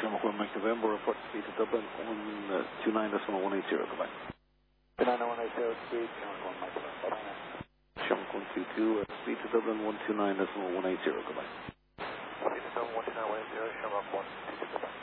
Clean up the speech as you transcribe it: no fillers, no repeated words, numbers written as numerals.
Shamrock 1 Mike November, report speed to Dublin 129.180, goodbye. 129.180, speed, Shamrock 1 Mike November, bye. Shamrock 122, speed to Dublin 129.180, goodbye. Speed to Dublin 129.180, Shamrock 122, goodbye.